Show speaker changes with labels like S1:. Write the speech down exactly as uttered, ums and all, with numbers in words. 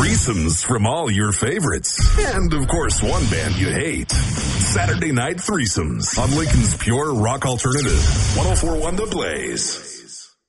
S1: Threesomes from all your favorites. And, of course, one band you hate. Saturday Night Threesomes on Lincoln's Pure Rock Alternative. one oh four point one The Blaze.